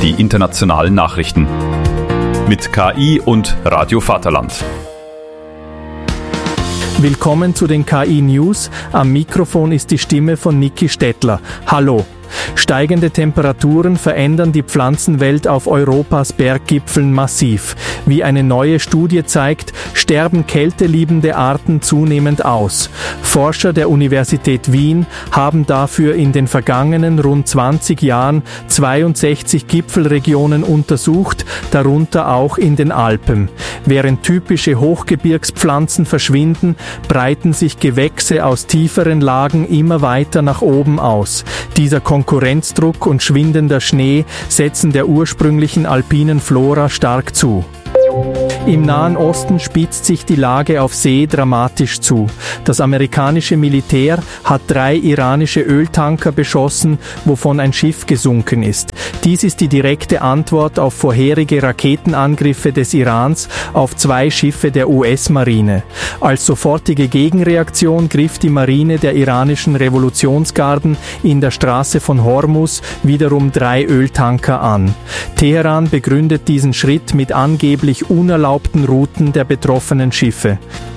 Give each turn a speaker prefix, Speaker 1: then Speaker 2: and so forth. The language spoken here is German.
Speaker 1: die internationalen Nachrichten. Mit KI und Radio Vaterland.
Speaker 2: Willkommen zu den KI-News. Am Mikrofon ist die Stimme von Niki Stettler. Hallo. Steigende Temperaturen verändern die Pflanzenwelt auf Europas Berggipfeln massiv. Wie eine neue Studie zeigt, sterben kälteliebende Arten zunehmend aus. Forscher der Universität Wien haben dafür in den vergangenen rund 20 Jahren 62 Gipfelregionen untersucht, darunter auch in den Alpen. Während typische Hochgebirgspflanzen verschwinden, breiten sich Gewächse aus tieferen Lagen immer weiter nach oben aus. Dieser Konkurrenzdruck und schwindender Schnee setzen der ursprünglichen alpinen Flora stark zu. Im Nahen Osten spitzt sich die Lage auf See dramatisch zu. Das amerikanische Militär hat 3 iranische Öltanker beschossen, wovon ein Schiff gesunken ist. Dies ist die direkte Antwort auf vorherige Raketenangriffe des Irans auf 2 Schiffe der US-Marine. Als sofortige Gegenreaktion griff die Marine der iranischen Revolutionsgarden in der Straße von Hormuz wiederum 3 Öltanker an. Teheran begründet diesen Schritt mit angeblich unerlaubten Routen der betroffenen Schiffe.